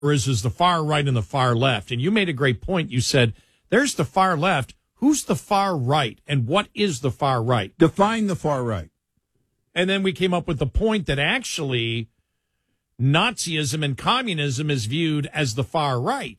is the far right and the far left. And you made a great point. You said, there's the far left. Who's the far right? And what is the far right? Define the far right. And then we came up with the point that actually Nazism and communism is viewed as the far right.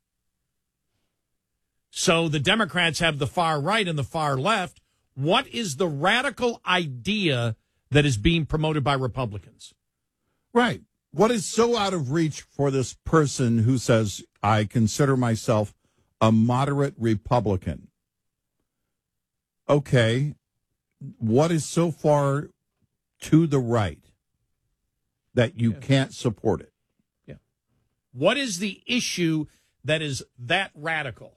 So the Democrats have the far right and the far left. What is the radical idea that is being promoted by Republicans? Right. What is so out of reach for this person who says, I consider myself a moderate Republican? Okay. What is so far to the right that you can't support it? Yeah. What is the issue that is that radical?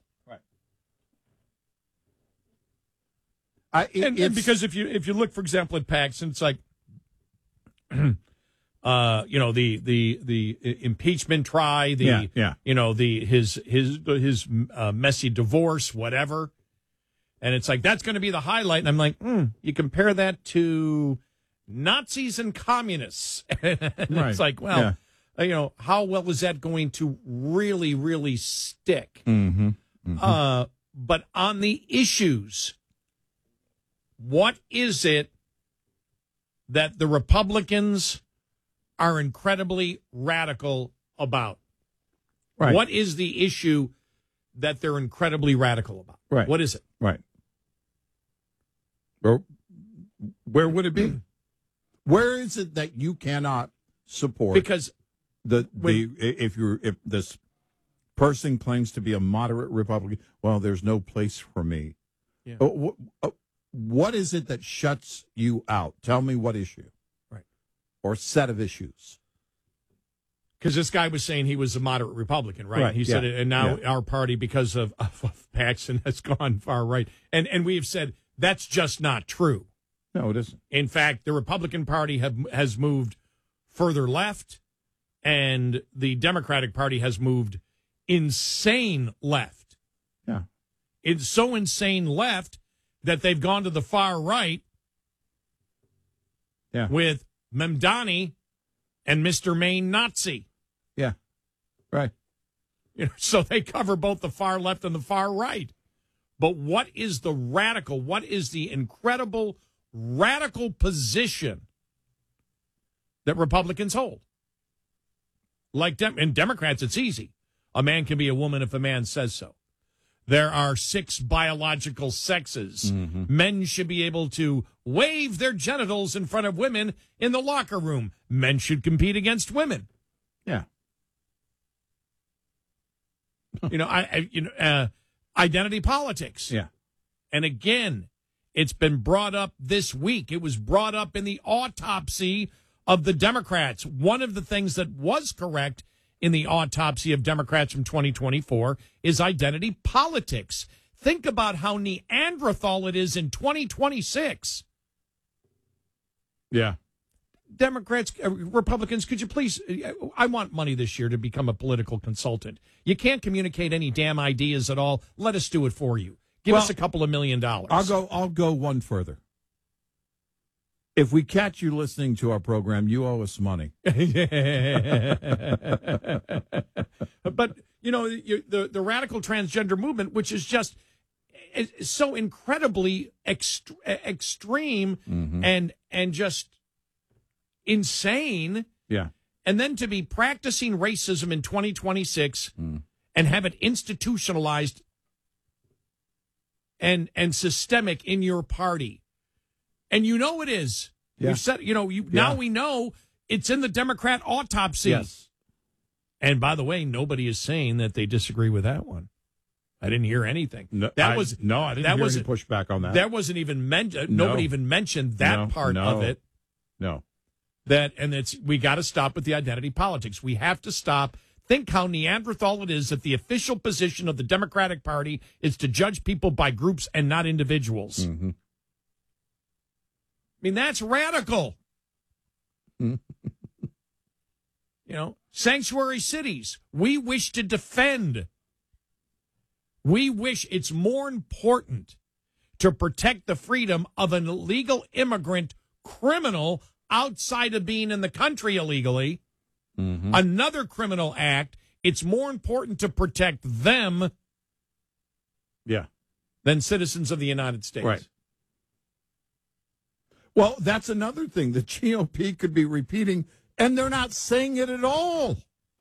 And because if you look, for example, at Paxson, it's like, the impeachment try, his messy divorce, whatever, and it's like that's going to be the highlight. And I'm like, you compare that to Nazis and communists, and it's like, well, how well is that going to really, really stick? Mm-hmm. Mm-hmm. But on the issues. What is it that the Republicans are incredibly radical about? Right. What is the issue that they're incredibly radical about? Right. What is it? Right. Where would it be? Where is it that you cannot support? Because if this person claims to be a moderate Republican, well, there's no place for me. Yeah. What is it that shuts you out? Tell me what issue. Right. Or set of issues. Because this guy was saying he was a moderate Republican, right? He said it, and now our party, because of Paxson, has gone far right. And we have said that's just not true. No, it isn't. In fact, the Republican Party has moved further left, and the Democratic Party has moved insane left. Yeah. It's so insane left that they've gone to the far right with Mamdani and Mr. Maine Nazi. Yeah, right. So they cover both the far left and the far right. But what is the incredible radical position that Republicans hold? Like in Democrats, it's easy. A man can be a woman if a man says so. There are 6 biological sexes. Mm-hmm. Men should be able to wave their genitals in front of women in the locker room. Men should compete against women. Yeah. Identity politics. Yeah. And again, it's been brought up this week. It was brought up in the autopsy of the Democrats. One of the things that was correct in the autopsy of Democrats from 2024 is identity politics. Think about how Neanderthal it is in 2026. Yeah. Democrats, Republicans, could you please, I want money this year to become a political consultant. You can't communicate any damn ideas at all. Let us do it for you. Give us a couple of $1 million. I'll go one further. If we catch you listening to our program, you owe us money. But, the radical transgender movement, which is just so incredibly extreme and just insane. Yeah. And then to be practicing racism in 2026 and have it institutionalized and systemic in your party. And it is. Yeah. We've said, now we know it's in the Democrat autopsy. Yes. And by the way, nobody is saying that they disagree with that one. I didn't hear anything. I didn't hear any pushback on that. That wasn't even mentioned. Nobody even mentioned that part of it. No. We got to stop with the identity politics. We have to stop. Think how Neanderthal it is that the official position of the Democratic Party is to judge people by groups and not individuals. Mm-hmm. I mean, that's radical. Sanctuary cities, we wish to defend. We wish it's more important to protect the freedom of an illegal immigrant criminal outside of being in the country illegally. Mm-hmm. Another criminal act it's more important to protect them Yeah. than citizens of the United States. Right. Well, that's another thing the GOP could be repeating, and they're not saying it at all.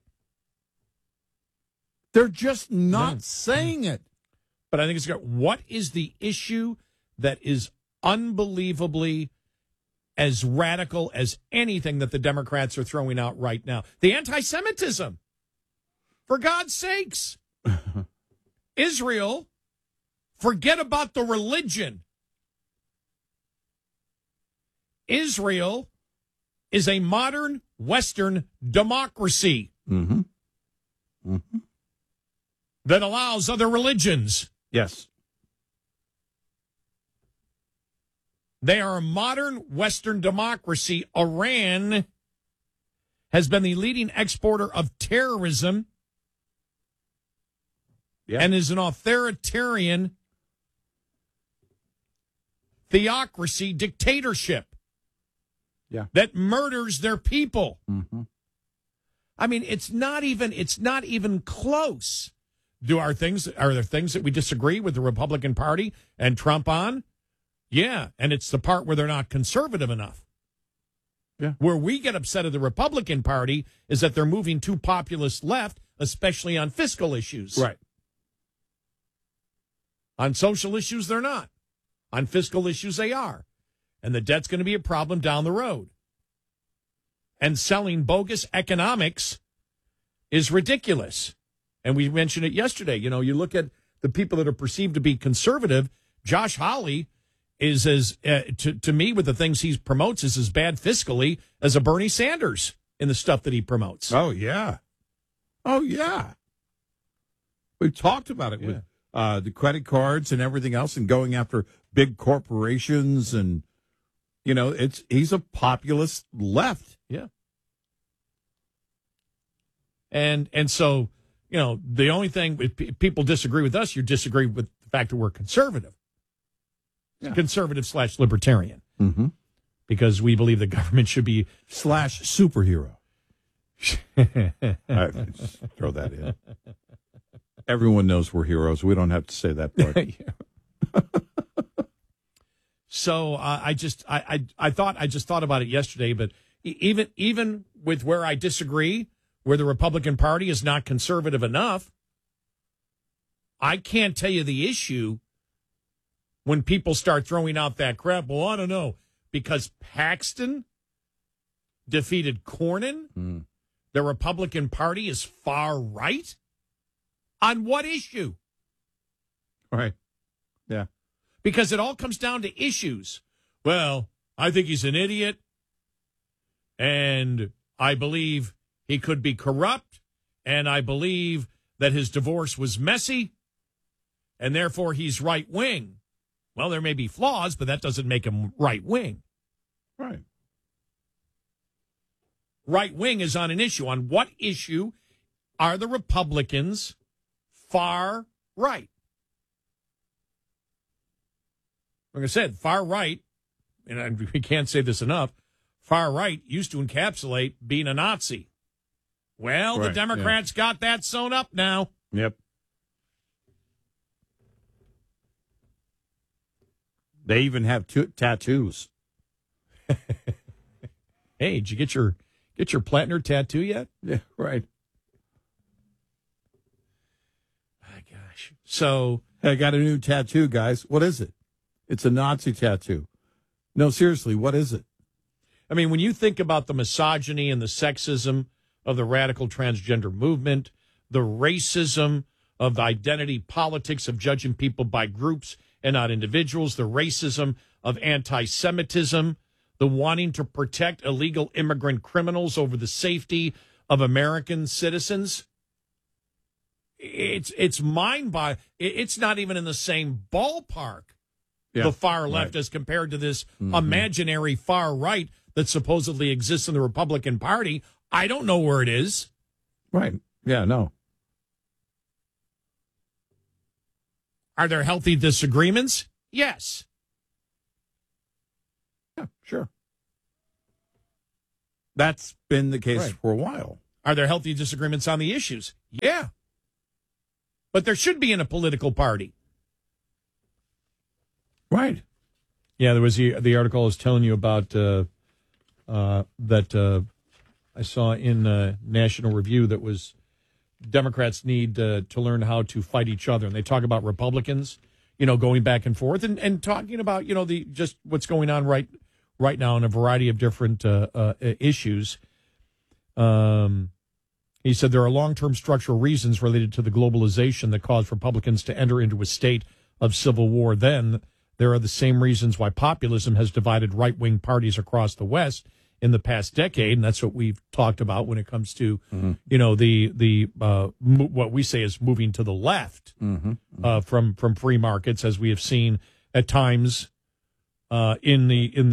They're just not saying it. But I think it's good. What is the issue that is unbelievably as radical as anything that the Democrats are throwing out right now? The anti-Semitism. For God's sakes. Israel, forget about the religion. Israel is a modern Western democracy that allows other religions. Yes. They are a modern Western democracy. Iran has been the leading exporter of terrorism and is an authoritarian theocracy dictatorship that murders their people. I mean, it's not even close. Are there things that we disagree with the Republican Party and Trump on? Yeah, and it's the part where they're not conservative enough. Yeah. Where we get upset at the Republican Party is that they're moving too populist left, especially on fiscal issues. Right. On social issues, they're not. On fiscal issues, they are. And the debt's going to be a problem down the road. And selling bogus economics is ridiculous. And we mentioned it yesterday. You know, you look at the people that are perceived to be conservative. Josh Hawley is to me, with the things he promotes, is as bad fiscally as a Bernie Sanders in the stuff that he promotes. Oh, yeah. Oh, yeah. We talked about it with the credit cards and everything else and going after big corporations. And, you know, he's a populist left. Yeah. And so, you know, the only thing, if people disagree with us, you disagree with the fact that we're conservative. Yeah. Conservative/libertarian. Because we believe the government should be... /superhero. Just throw that in. Everyone knows we're heroes. We don't have to say that part. So I just thought about it yesterday, but even with where I disagree, where the Republican Party is not conservative enough, I can't tell you the issue when people start throwing out that crap. Well, I don't know, because Paxton defeated Cornyn. The Republican Party is far right. On what issue? Right. Yeah. Because it all comes down to issues. Well, I think he's an idiot, and I believe he could be corrupt, and I believe that his divorce was messy, and therefore he's right-wing. Well, there may be flaws, but that doesn't make him right-wing. Right. Right-wing is on an issue. On what issue are the Republicans far right? Like I said, far right, and we can't say this enough, far right used to encapsulate being a Nazi. Well, the Democrats got that sewn up now. Yep. They even have tattoos. Hey, did you get your Plattner tattoo yet? Yeah, right. My gosh. So I got a new tattoo, guys. What is it? It's a Nazi tattoo. No, seriously, what is it? I mean, when you think about the misogyny and the sexism of the radical transgender movement, the racism of the identity politics of judging people by groups and not individuals, the racism of anti-Semitism, the wanting to protect illegal immigrant criminals over the safety of American citizens, it's mind-boggling. It's not even in the same ballpark, the far left, as compared to this imaginary far right that supposedly exists in the Republican Party. I don't know where it is. Right. Yeah, no. Are there healthy disagreements? Yes. Yeah, sure. That's been the case for a while. Are there healthy disagreements on the issues? Yeah. But there should be in a political party. Right. Yeah, there was the article I was telling you about that I saw in National Review that was Democrats need to learn how to fight each other. And they talk about Republicans, going back and forth and talking about, just what's going on right now in a variety of different issues. He said there are long-term structural reasons related to the globalization that caused Republicans to enter into a state of civil war. Then there are the same reasons why populism has divided right-wing parties across the West in the past decade, and that's what we've talked about when it comes to, what we say is moving to the left from free markets, as we have seen at times in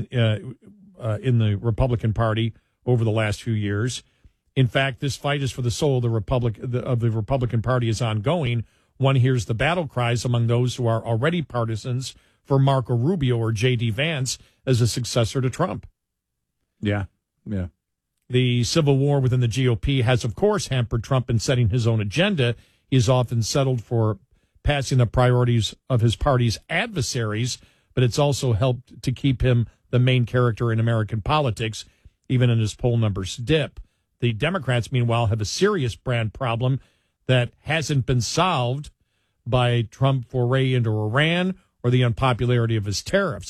the Republican Party over the last few years. In fact, this fight is for the soul of the Republican Party is ongoing. One hears the battle cries among those who are already partisans for Marco Rubio or J.D. Vance as a successor to Trump. Yeah. The civil war within the GOP has, of course, hampered Trump in setting his own agenda. He has often settled for passing the priorities of his party's adversaries, but it's also helped to keep him the main character in American politics, even in his poll numbers dip. The Democrats, meanwhile, have a serious brand problem that hasn't been solved by Trump's foray into Iran or the unpopularity of his tariffs. A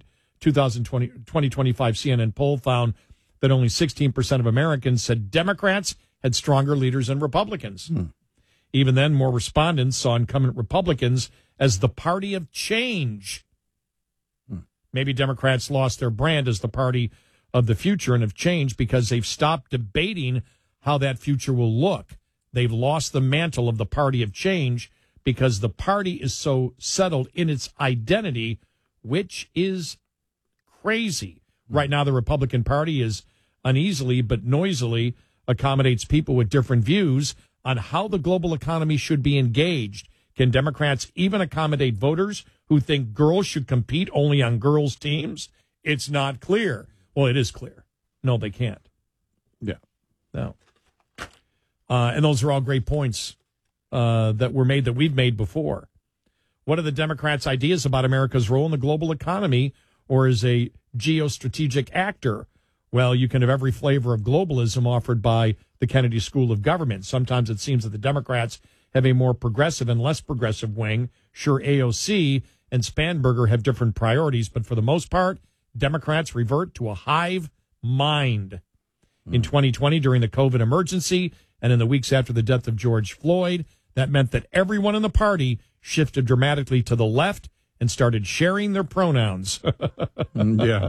2025 CNN poll found that only 16% of Americans said Democrats had stronger leaders than Republicans. Even then, more respondents saw incumbent Republicans as the party of change. Maybe Democrats lost their brand as the party of the future and of change because they've stopped debating how that future will look. They've lost the mantle of the party of change because the party is so settled in its identity, which is crazy. Right now, the Republican Party is uneasily but noisily accommodates people with different views on how the global economy should be engaged. Can Democrats even accommodate voters who think girls should compete only on girls' teams? It's not clear. Well, it is clear. No, they can't. Yeah. No. And those are all great points that were made that we've made before. What are the Democrats' ideas about America's role in the global economy or as a geostrategic actor? Well, you can have every flavor of globalism offered by the Kennedy School of Government. Sometimes it seems that the Democrats have a more progressive and less progressive wing. Sure, AOC and Spanberger have different priorities, but for the most part, Democrats revert to a hive mind. In 2020, during the COVID emergency, and in the weeks after the death of George Floyd, that meant that everyone in the party shifted dramatically to the left and started sharing their pronouns. Yeah.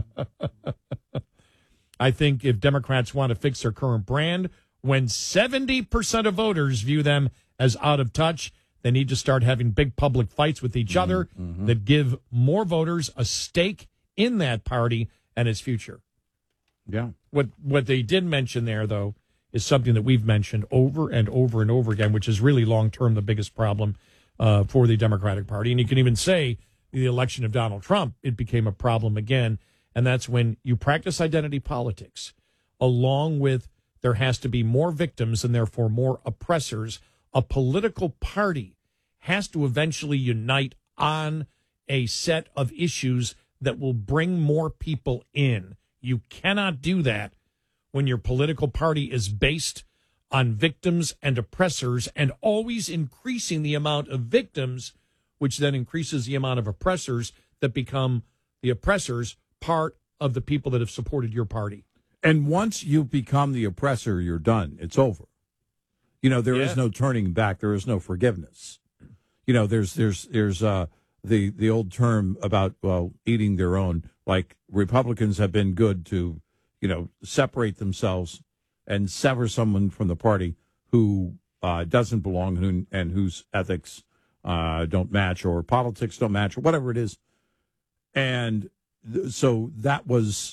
I think if Democrats want to fix their current brand, when 70% of voters view them as out of touch, they need to start having big public fights with each other that give more voters a stake in that party and its future. Yeah. What they did mention there, though, is something that we've mentioned over and over and over again, which is really long-term the biggest problem for the Democratic Party. And you can even say the election of Donald Trump, it became a problem again. And that's when you practice identity politics, along with there has to be more victims and therefore more oppressors. A political party has to eventually unite on a set of issues that will bring more people in. You cannot do that when your political party is based on victims and oppressors and always increasing the amount of victims, which then increases the amount of oppressors that become the oppressors part of the people that have supported your party. And once you become the oppressor, you're done. It's over. There is no turning back. There is no forgiveness. There's the old term about, eating their own. Like Republicans have been good to, separate themselves and sever someone from the party who doesn't belong and whose ethics don't match or politics don't match or whatever it is. And so that was,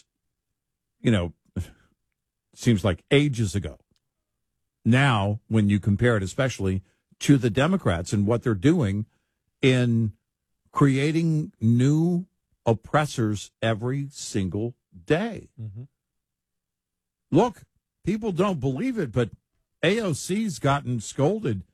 seems like ages ago. Now, when you compare it especially to the Democrats and what they're doing in creating new oppressors every single day. Look, people don't believe it, but AOC's gotten scolded